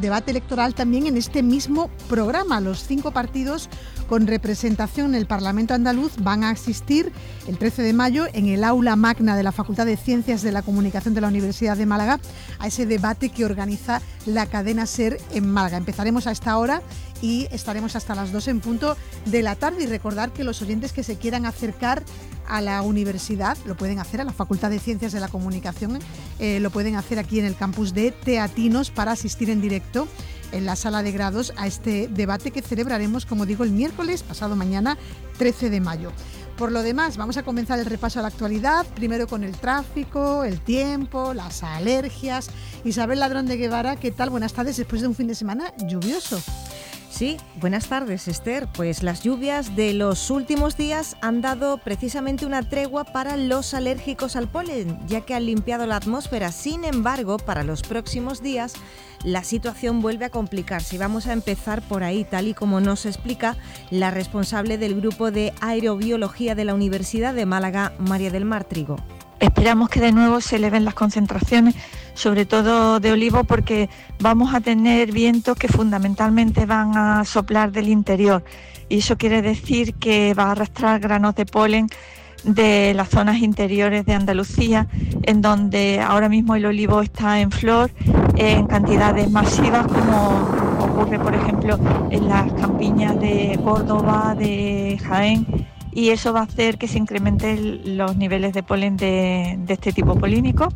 debate electoral también en este mismo programa. Los 5 partidos con representación en el Parlamento andaluz van a asistir el 13 de mayo en el aula magna de la Facultad de Ciencias de la Comunicación de la Universidad de Málaga a ese debate que organiza la cadena SER en Málaga. Empezaremos a esta hora y estaremos hasta las 2 en punto de la tarde. Y recordar que los oyentes que se quieran acercar a la universidad lo pueden hacer, a la Facultad de Ciencias de la Comunicación, lo pueden hacer aquí en el campus de Teatinos para asistir en directo en la sala de grados a este debate que celebraremos, como digo, el miércoles pasado mañana, 13 de mayo. Por lo demás, vamos a comenzar el repaso a la actualidad, primero con el tráfico, el tiempo, las alergias. Isabel Ladrón de Guevara, ¿qué tal? Buenas tardes, después de un fin de semana lluvioso. Sí, buenas tardes, Esther. Pues las lluvias de los últimos días han dado precisamente una tregua para los alérgicos al polen, ya que han limpiado la atmósfera. Sin embargo, para los próximos días la situación vuelve a complicarse. Vamos a empezar por ahí, tal y como nos explica la responsable del grupo de aerobiología de la Universidad de Málaga, María del Mar Trigo. Esperamos que de nuevo se eleven las concentraciones, sobre todo de olivo, porque vamos a tener vientos que fundamentalmente van a soplar del interior, y eso quiere decir que va a arrastrar granos de polen de las zonas interiores de Andalucía, en donde ahora mismo el olivo está en flor en cantidades masivas, como ocurre por ejemplo en las campiñas de Córdoba, de Jaén, y eso va a hacer que se incrementen los niveles de polen de este tipo polínico.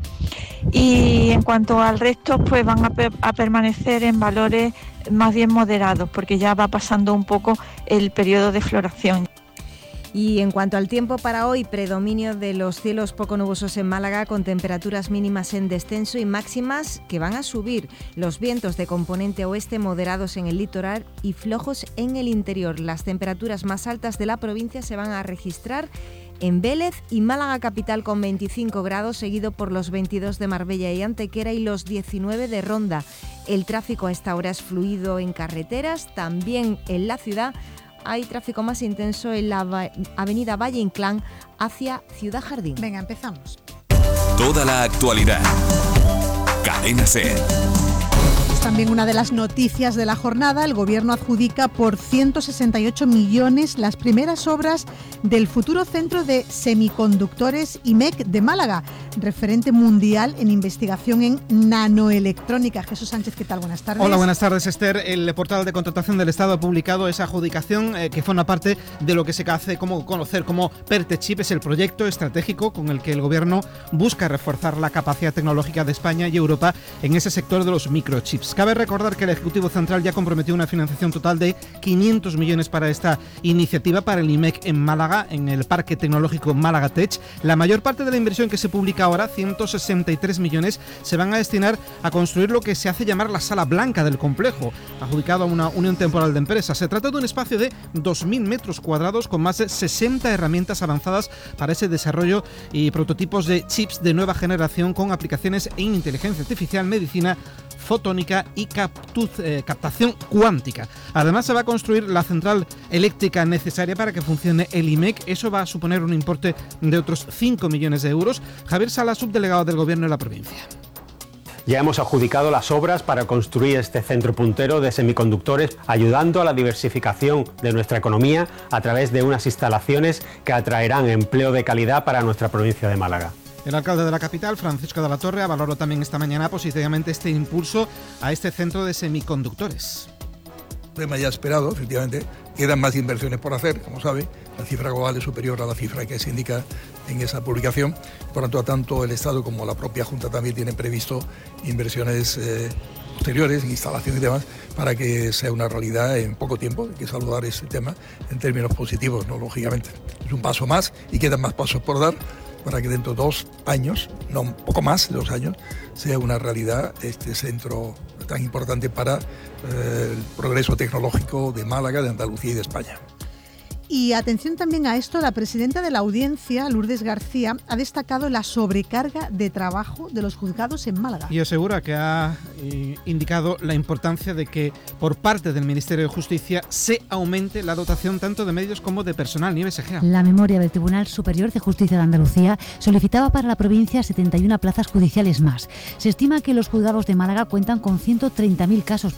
Y en cuanto al resto, pues van a permanecer en valores más bien moderados, porque ya va pasando un poco el periodo de floración. Y en cuanto al tiempo para hoy, predominio de los cielos poco nubosos en Málaga, con temperaturas mínimas en descenso y máximas que van a subir. Los vientos de componente oeste moderados en el litoral y flojos en el interior. Las temperaturas más altas de la provincia se van a registrar en Vélez y Málaga capital con 25 grados, seguido por los 22 de Marbella y Antequera y los 19 de Ronda. El tráfico a esta hora es fluido en carreteras, también en la ciudad. Hay tráfico más intenso en la avenida Valle Inclán hacia Ciudad Jardín. Venga, empezamos. Toda la actualidad. Cadena SER. Es también una de las noticias de la jornada. El Gobierno adjudica por 168 millones las primeras obras del futuro Centro de Semiconductores IMEC de Málaga, referente mundial en investigación en nanoelectrónica. Jesús Sánchez, ¿qué tal? Buenas tardes. Hola, buenas tardes, Esther. El portal de contratación del Estado ha publicado esa adjudicación que forma parte de lo que se hace como conocer como PERTECHIP. Es el proyecto estratégico con el que el Gobierno busca reforzar la capacidad tecnológica de España y Europa en ese sector de los microchips. Cabe recordar que el Ejecutivo Central ya comprometió una financiación total de 500 millones para esta iniciativa, para el IMEC en Málaga, en el Parque Tecnológico Málaga Tech. La mayor parte de la inversión que se publica ahora, 163 millones, se van a destinar a construir lo que se hace llamar la Sala Blanca del complejo, adjudicado a una unión temporal de empresas. Se trata de un espacio de 2.000 metros cuadrados con más de 60 herramientas avanzadas para ese desarrollo y prototipos de chips de nueva generación con aplicaciones en inteligencia artificial, medicina, fotónica y captación cuántica. Además, se va a construir la central eléctrica necesaria para que funcione el IMEC. Eso va a suponer un importe de otros 5 millones de euros. Javier Sala, subdelegado del Gobierno de la provincia. Ya hemos adjudicado las obras para construir este centro puntero de semiconductores, ayudando a la diversificación de nuestra economía a través de unas instalaciones que atraerán empleo de calidad para nuestra provincia de Málaga. El alcalde de la capital, Francisco de la Torre, valoró también esta mañana positivamente este impulso a este centro de semiconductores. Tema ya esperado, efectivamente. Quedan más inversiones por hacer, como sabe. La cifra global es superior a la cifra que se indica en esa publicación. Por lo tanto, tanto el Estado como la propia Junta también tienen previsto inversiones posteriores, instalación y demás, para que sea una realidad en poco tiempo. Hay que saludar ese tema en términos positivos, ¿no? Lógicamente. Es un paso más y quedan más pasos por dar para que dentro de 2 años, no un poco más de 2 años, sea una realidad este centro tan importante para el progreso tecnológico de Málaga, de Andalucía y de España. Y atención también a esto, la presidenta de la Audiencia, Lourdes García, ha destacado la sobrecarga de trabajo de los juzgados en Málaga. Y asegura que ha indicado la importancia de que por parte del Ministerio de Justicia se aumente la dotación tanto de medios como de personal. Nieves Egea. La memoria del Tribunal Superior de Justicia de Andalucía solicitaba para la provincia 71 plazas judiciales más. Se estima que los juzgados de Málaga cuentan con 130.000 casos